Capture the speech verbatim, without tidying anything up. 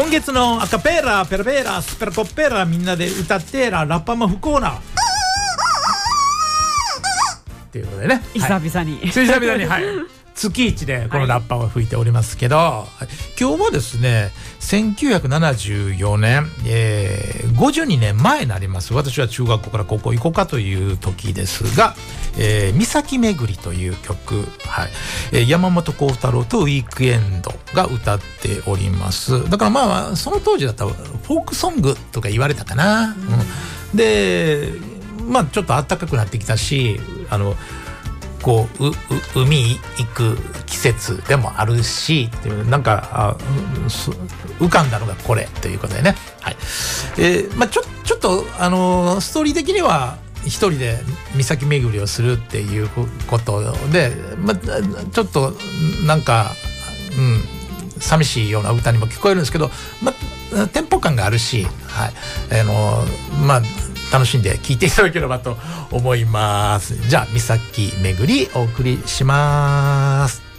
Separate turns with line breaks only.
今月のアカペラペラペラスペラコッペラみんなで歌ってらラッパも不幸なっていうことでね、
久々に、
はい、久々に、はい、月一でこのラッパを吹いておりますけど、はい、今日はですねせんきゅうひゃくななじゅうよねん、えー、ごじゅうにねんまえになります。私は中学校から高校行こうかという時ですが、えー、岬めぐりという曲、はい、えー、山本幸太郎とウィークエンドが歌っております。だからまあその当時だったらフォークソングとか言われたかな、うん、でまあちょっと暖かくなってきたし、あのこう、う、う、海行く季節でもあるしっていう、なんかあ浮かんだのがこれということでね、はい、えー、まあちょちょっとあのストーリー的には一人で岬巡りをするっていうことで、まあちょっとなんか、うん、寂しいような歌にも聞こえるんですけど、まあテンポ感があるし、はい、あのまあ楽しんで聴いていただければと思います。じゃあ岬巡りお送りします。